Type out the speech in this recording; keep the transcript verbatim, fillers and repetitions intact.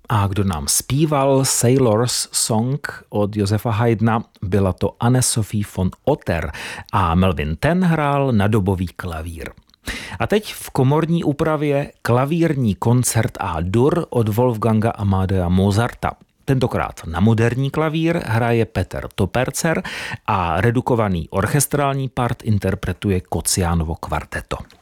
A kdo nám zpíval Sailor's Song od Josefa Haydna, byla to Anne-Sophie von Otter a Melvin ten hrál na dobový klavír. A teď v komorní úpravě klavírní koncert A-dur od Wolfganga Amadea Mozarta. Tentokrát na moderní klavír hraje Peter Topercer a redukovaný orchestrální part interpretuje Kociánovo kvarteto.